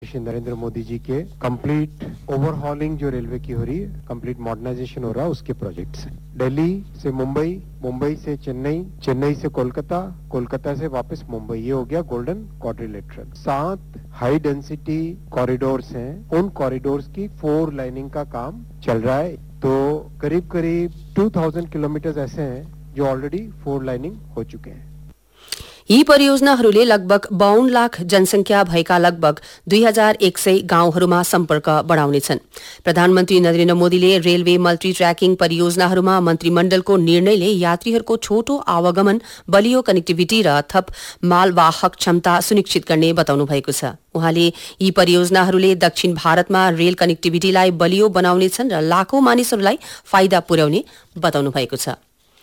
श्री नरेंद्र मोदी जी के complete overhauling जो railway की हो रही है, कंप्लीट मॉडर्नाइजेशन हो रहा है, उसके प्रोजेक्ट्स हैं। दिल्ली से मुंबई, मुंबई से चेन्नई, चेन्नई से कोलकाता, कोलकाता से वापस मुंबई, ये हो गया golden quadrilateral. 7 high density corridors हैं, उन कॉरिडोर्स की 4 लाइनिंग का काम चल रहा है। तो करीब करीब 2000 किलोमीटर ऐसे हैं जो ऑलरेडी 4 लाइनिंग हो चुके हैं। यी परियोजनाहरूले लगभग 52 लाख जनसंख्या भएका लगभग 2100 गाउँहरूमा सम्पर्क बढाउनेछन्। प्रधानमन्त्री नरेन्द्र मोदीले रेलवे मल्टी ट्र्याकिङ परियोजनाहरूमा मन्त्रीमण्डलको निर्णयले यात्रीहरूको छोटो आवागमन, बलियो कनेक्टिभिटी र थप मालवाहक क्षमता सुनिश्चित गर्ने बताउनु भएको छ। उहाँले यी परियोजनाहरूले दक्षिण भारतमा रेल कनेक्टिभिटीलाई बलियो बनाउनेछन् र लाखौं मानिसहरूलाई फाइदा पुर्याउने बताउनु भएको छ।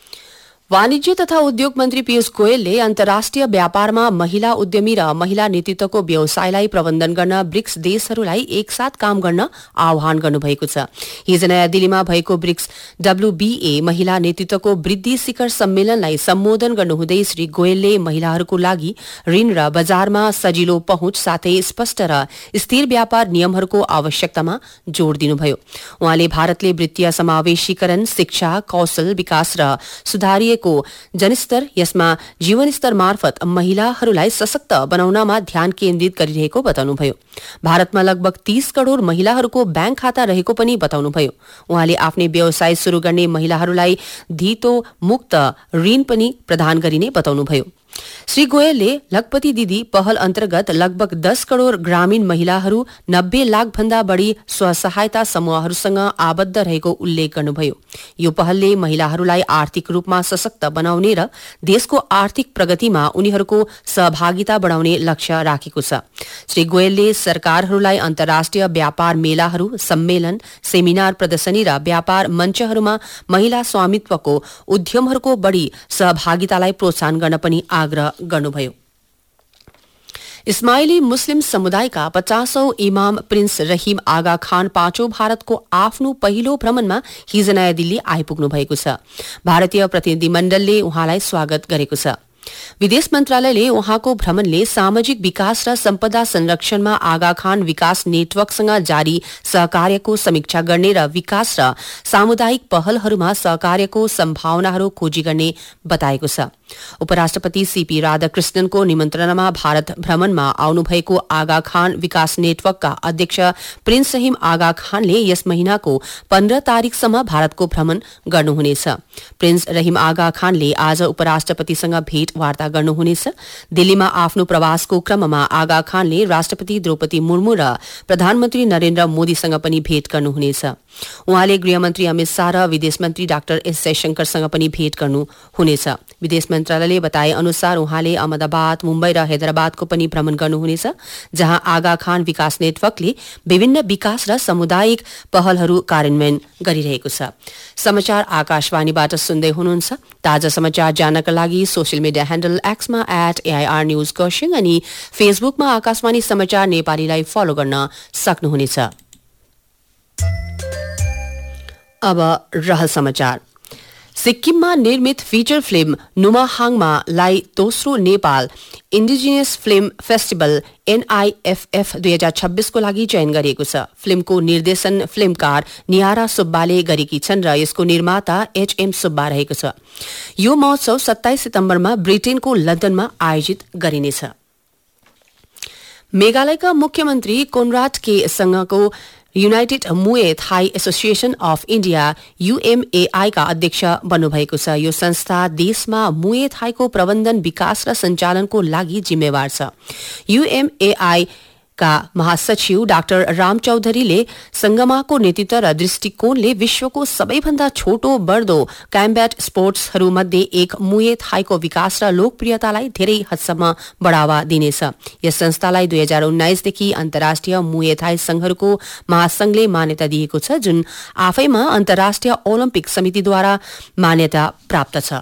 वाणिज्य तथा उद्योग मन्त्री पीयूष गोयलले अन्तर्राष्ट्रिय व्यापारमा महिला उद्यमी र महिला नेतृत्वको व्यवसायलाई प्रबन्धन गर्न ब्रिक्स देशहरूलाई एकसाथ काम गर्न आह्वान गर्नुभएको छ। हिज नयाँ दिल्लीमा भएको ब्रिक्स WBA महिला नेतृत्वको वृद्धि शिखर सम्मेलनलाई सम्बोधन गर्नुहुँदै श्री गोयलले महिलाहरूको लागि ऋण र बजारमा सजिलो पहुँच साथै स्पष्ट र स्थिर व्यापार नियमहरूको आवश्यकतामा जोड़ दिनुभयो। उहाँले भारतले वित्तीय समावेशीकरण, शिक्षा, कौशल विकास र सुधारिएको जनस्तर, यसमा जीवनस्तर मार्फत महिलाहरूलाई सशक्त बनाउनमा ध्यान केन्द्रित गरिरहेको बताउनुभयो। भारतमा लगभग 30 करोड़ महिलाहरूको ब्याङ्क खाता रहेको पनि बताउनुभयो। उहाँले आफ्नै व्यवसाय शुरू गर्ने महिलाहरूलाई धितो मुक्त ऋण पनि प्रदान गरिने बताउनुभयो। श्री गोयलले लखपति दिदी पहल अन्तर्गत लगभग 10 करोड़ ग्रामीण महिलाहरू 90 लाख भन्दा बढ़ी स्वसहायता समूहहरूसँग आबद्ध रहेको उल्लेख गर्नुभयो। यो पहलले महिलाहरूलाई आर्थिक रूपमा सशक्त बनाउने र देशको आर्थिक प्रगतिमा उनीहरूको सहभागिता बढ़ाउने लक्ष्य राखेको छ। श्री गोयलले सरकारहरूलाई अन्तर्राष्ट्रिय व्यापार मेलाहरू, सम्मेलन, सेमिनार, प्रदर्शनी र व्यापार मञ्चहरूमा महिला स्वामित्वको उद्यमहरूको बढ़ी सहभागितालाई प्रोत्साहन गर्न पनि आग्रह गर्नुभयो। इस्माइली मुस्लिम समुदायका 50औं इमाम प्रिन्स रहीम आगा खान पाँचौं भारतको आफ्नो पहिलो भ्रमणमा हिज नयाँ दिल्ली आइपुग्नु भएको छ। भारतीय प्रतिनिधिमण्डलले उहाँलाई स्वागत गरेको छ। विदेश मन्त्रालयले उहाँको भ्रमणले सामाजिक विकास र सम्पदा संरक्षणमा आगा खान विकास नेटवर्कसँग जारी सहकार्यको समीक्षा गर्ने र विकास र सामुदायिक पहलहरूमा सहकार्यको सम्भावनाहरू खोजी गर्ने बताएको छ। उपराष्ट्रपति सीपी राधाकृष्णनको निमन्त्रणामा भारत भ्रमणमा आउनुभएको आगा खान विकास नेटवर्कका अध्यक्ष प्रिन्स रहीम आगा खानले यस महिनाको 15 तारिकसम्म भारतको भ्रमण गर्नुहुनेछ। प्रिन्स रहीम आगा खानले आज उपराष्ट्रपतिसँग भेटवार्ता गर्नुहुनेछ। दिल्लीमा आफ्नो प्रवासको क्रममा आगा खानले राष्ट्रपति द्रौपदी मुर्मू र प्रधानमन्त्री नरेन्द्र मोदीसँग पनि भेट गर्नुहुनेछ। उहाँले गृहमन्त्री अमित शाह र विदेश मन्त्री डाक्टर एस जयशंकरसँग पनि भेट गर्नुहुनेछ। विदेश मन्त्रालयले बताए अनुसार उहाँले अहमदाबाद, मुम्बई र हैदराबादको पनि भ्रमण गर्नुहुनेछ, जहाँ आगा खान विकास नेटवर्कले विभिन्न विकास र सामुदायिक पहलहरू कार्यान्वयन गरिरहेको छ। समाचार आकाशवाणीबाट सुन्दै हुनुहुन्छ। ताजा समाचार जान्नका लागि social media handle एक्समा @AIR news Kurseong अनि फेसबुकमा आकाशवाणी समाचार नेपालीलाई फलो गर्न सक्नुहुनेछ। अब रहल समाचार। सिक्किममा निर्मित फिचर फिल्म नुमाहाङमा लाई दोस्रो Nepal indigenous film festival NIFF 2026 को लागि चयन गरिएको छ। फिल्मको निर्देशन फिल्मकार नियारा सुब्बाले गरेकी छन् र यसको निर्माता HM सुब्बा रहेको छ। यो महोत्सव 27 सितम्बरमा ब्रिटेनको लन्डनमा आयोजित गरिनेछ। मेघालयका मुख्यमन्त्री कोनराड के सँगको युनाइटेड मुए Thai association of India UMAI का अध्यक्ष बन्नुभएको छ। यो संस्था देशमा मुए थाईको प्रबन्धन, विकास र सञ्चालनको लागि जिम्मेवार छ। UMAI का महासचिव डाक्टर राम चौधरीले संगमाको नेतृत्व र दृष्टिकोणले विश्वको सबैभन्दा छोटो बढ्दो कम्ब्याट स्पोर्ट्सहरूमध्ये एक मुए थाईको विकास र लोकप्रियतालाई धेरै हदसम्म बढ़ावा दिनेछ। यस संस्थालाई 2019 देखि अन्तर्राष्ट्रिय मुए थाई संघहरूको महासंघले मान्यता दिएको छ, जुन आफैमा अन्तर्राष्ट्रिय ओलम्पिक समितिद्वारा मान्यता प्राप्त छ।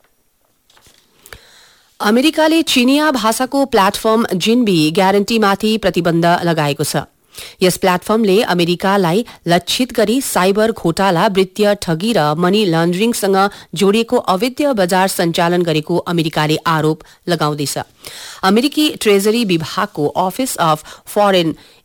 अमेरिकाले चीनिया भाषाको प्लेटफर्म जिनबी ग्यारेन्टीमाथि प्रतिबन्ध लगाएको छ। यस प्लेटफर्मले अमेरिकालाई लक्षित गरी साइबर घोटाला, वित्तीय ठगी र मनी लन्ड्रिङसँग जोडिएको अवैध बजार सञ्चालन गरेको अमेरिकाले आरोप लगाउँदैछ। अमेरिकी ट्रेजरी विभागको अफिस अफ फरेन